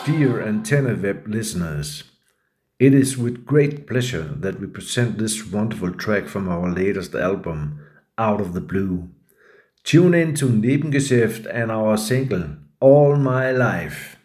Dear Antenna Web listeners, it is with great pleasure that we present this wonderful track from our latest album, Out of the Blue. Tune in to Nebengeschäft and our single, All My Life.